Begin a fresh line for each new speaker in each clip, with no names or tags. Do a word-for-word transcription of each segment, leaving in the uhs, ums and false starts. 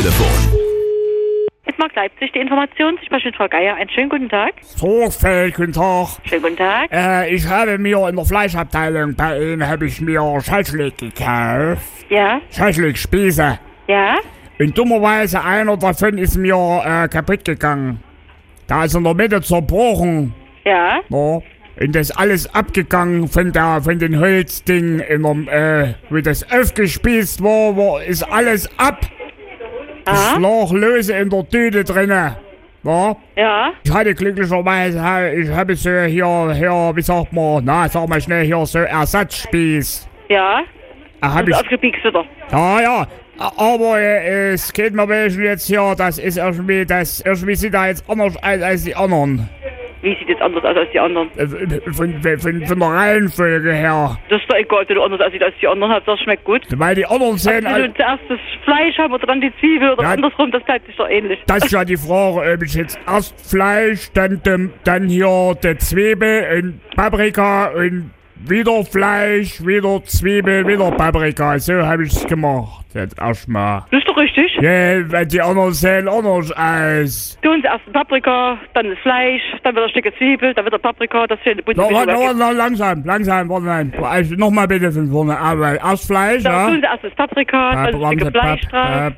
Telefon.
Bismarck Leipzig, die Information. Ich spreche mit Frau Geier. Einen schönen guten Tag.
Sorgfeld, guten Tag.
Schönen guten Tag.
Äh, ich habe mir in der Fleischabteilung bei Ihnen habe ich mir Schaschlik gekauft.
Ja?
Schaschlikspieße.
Ja?
Und dummerweise einer davon ist mir äh, kaputt gegangen. Da ist in der Mitte zerbrochen.
Ja?
No. Und das ist alles abgegangen von der von den Holzding, in der, äh, wie das aufgespießt war, war, ist alles ab. Das
Aha.
lag lose in der Tüte drinne. Ja?
Ja?
Ich hatte glücklicherweise, ich habe so hier, hier, wie sagt man, na, sag mal schnell hier, so Ersatzspieß.
Ja?
Da hab
Das
ich,
ist aufgepiekst wieder.
ja, ja, aber äh, es geht mir welchen jetzt hier, das ist irgendwie, das, irgendwie sieht er jetzt anders aus als die anderen.
Wie sieht jetzt anders aus als die anderen?
Äh, Von, von, von, von der Reihenfolge her.
Das ist doch egal, ob du anders aussieht als die anderen. Hauptsache es schmeckt gut.
Weil die anderen sehen,
Ob du zuerst das Fleisch haben oder dann die Zwiebel oder
Ja.
andersrum, das bleibt sich doch ähnlich.
das ist ja die Frage, ob ich jetzt erst Fleisch, dann, dem, dann hier die Zwiebel und Paprika und wieder Fleisch, wieder Zwiebel, wieder Paprika. So habe ich es gemacht. Jetzt erstmal.
Das ist doch richtig.
Ja, weil die anderen sehen anders aus.
Tun sie erst Paprika, dann das Fleisch, dann wieder ein Stück Zwiebel, dann wieder Paprika, das schöne bunte
No,
Mischung
warte,
ergibt.
warte, langsam, langsam, warte, nein. Also, nochmal bitte von vorne. Aber erst Fleisch,
Dann
ja?
tun sie erst das Paprika, dann ein Stück Fleisch drauf,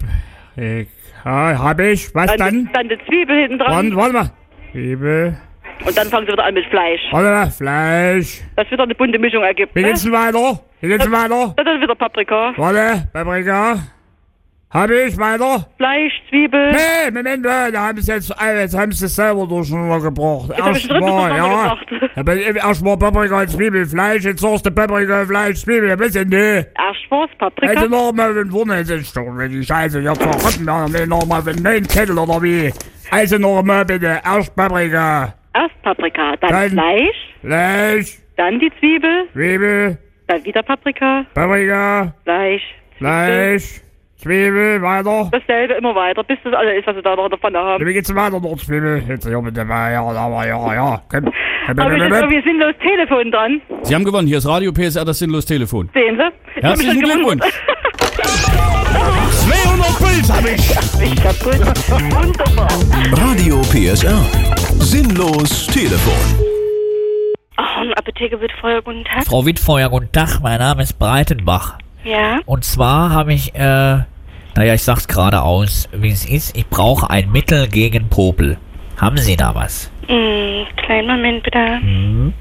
Ja, hab ich. Was
dann,
dann?
dann die Zwiebel hinten dran
Warte, warte mal. Zwiebel.
und dann fangen sie wieder an mit Fleisch.
Warte mal, Fleisch.
Das wieder eine bunte Mischung ergibt.
Wie
Ne?
geht's denn weiter? Wie geht's denn weiter?
Dann wieder Paprika,
Warte, Paprika. Hab ich, weiter?
Fleisch, Zwiebel.
Nee, Moment, da haben sie jetzt, äh, jetzt haben sie es selber durcheinander gebracht.
Jetzt hab ich schon
Erstmal,
drin
ja.
gebracht.
Aber erstmal Paprika, Zwiebel, Fleisch, jetzt sagst du Paprika, Fleisch, Zwiebel, ein bisschen, nee.
Erst was, Paprika.
Also nochmal von vorne, jetzt ist doch die Scheiße, ich hab verraten, ja, nee, nochmal von neuen Kettel oder wie. Also nochmal bitte, erst Paprika,
Erst Paprika, dann,
Dann-
Fleisch,
Fleisch,
dann die Zwiebel,
Zwiebel,
dann wieder Paprika,
Paprika,
Fleisch.
Fleisch, Zwiebel, weiter.
Dasselbe immer weiter, bis das alles ist, was sie da noch in der Pfanne haben.
Wie geht's denn weiter dort, Zwiebel? Jetzt hier bitte mal, ja, aber ja, ja, komm.
Aber jetzt irgendwie sinnlos Telefon dran.
Sie haben gewonnen. Hier ist Radio P S R, das sinnlos Telefon.
Sehen Sie? Ich hab mich
Herzlichen
schon gewundert.
Glückwunsch.
zweihundert Puls hab ich.
Ich hab gut. Wunderbar.
Radio P S R. Sinnlos Telefon.
Oh, Apotheke wird Feuer, guten Tag.
Frau Wittfeuer, guten Tag, mein Name ist Breitenbach.
Ja?
Und zwar habe ich, äh, naja, ich sag's geradeaus, wie es ist, ich brauche ein Mittel gegen Popel. Haben Sie da was?
Hm, kleinen Moment bitte.
Hm?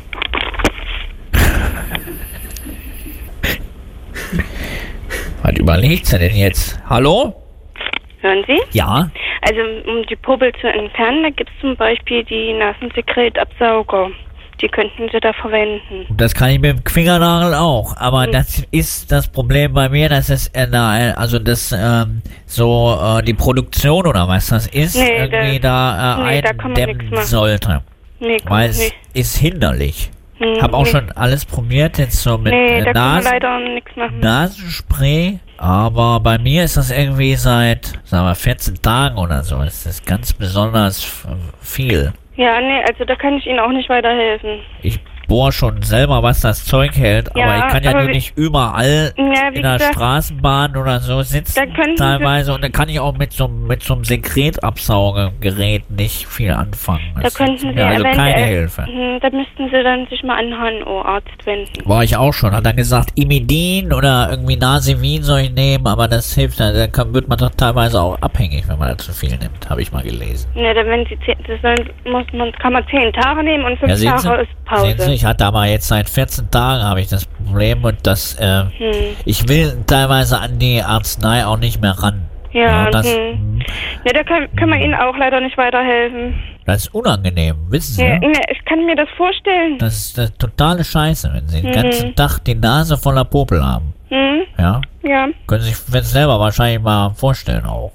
Was überlegt sie denn jetzt? Hallo?
Hören Sie?
Ja?
Also um die Popel zu entfernen, da gibt es zum Beispiel die Nasensekretabsauger. Die könnten Sie da verwenden.
Das kann ich mit dem Fingernagel auch, aber
Hm.
das ist das Problem bei mir, dass es, äh, na, also das, ähm, so, äh, die Produktion oder was das ist,
Nee,
irgendwie da, äh,
nee, da kann man nix
eindämmen
machen.
sollte.
Nee, kann
Weil
man
es
nicht.
ist hinderlich.
Hm,
Hab auch
nee.
schon alles probiert, jetzt so mit
Nee,
äh,
da kann man
Nasen,
leider nichts machen.
Nasenspray, aber bei mir ist das irgendwie seit, sagen wir, vierzehn Tagen oder so, ist das ganz besonders f- viel.
Ja, nee, also da kann ich Ihnen auch nicht weiterhelfen.
Ich bohr schon selber, was das Zeug hält,
Ja,
aber ich kann ja
aber
nur
wie-
nicht überall
Ja, wie
in der
gesagt,
Straßenbahn oder so sitzen
Da könnten Sie-
teilweise und dann kann ich auch mit so, mit so einem Sekretabsaugergerät nicht viel anfangen.
da
Das
könnten
ist
Sie
mir also
eventuell,
keine Hilfe.
Hm, da müssten Sie dann sich mal an einen H N O-Arzt wenden.
War ich auch schon. Hat dann gesagt, Imidin oder irgendwie Nasivin soll ich nehmen, aber das hilft, da kann, wird man doch teilweise auch abhängig, wenn man da zu viel nimmt, habe ich mal gelesen.
Ne, dann wenn Sie zehn, das sollen, muss man, kann man zehn Tage nehmen und fünf
Ja, sehen Sie,
Tage ist Pause.
sehen Sie, ich hatte aber jetzt seit vierzehn Tagen habe ich das Problem und das, äh,
Hm.
ich will teilweise an die Arznei auch nicht mehr ran.
Ja,
das,
hm. Ne, da kann, kann man Ihnen auch leider nicht weiterhelfen.
das ist unangenehm, wissen Sie?
Ne, ne, ich kann mir das vorstellen.
Das ist das totale Scheiße, wenn Sie den
Mhm.
ganzen Tag die Nase voller Popel haben.
Hm?
Ja?
Ja.
Können Sie sich selber wahrscheinlich mal vorstellen auch.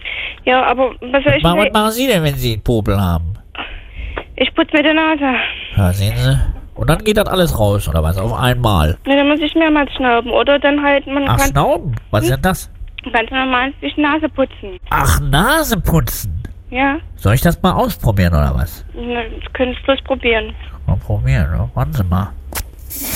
Ja, aber was soll ich
Was
denn?
machen Sie denn, wenn Sie Popel haben?
Ich putze mir die Nase.
Ja, sehen Sie? Und dann geht das alles raus, oder was? Auf einmal.
Ne, dann muss ich mehrmals schnauben. Oder dann halt, man
Ach,
kann
Schnauben? Was ist denn das?
ganz normal sich die Nase putzen.
Ach, Nase putzen.
Ja,
Soll ich das mal ausprobieren, oder was?
ne, das können Sie bloß probieren.
Mal probieren, ne? Warten Sie mal.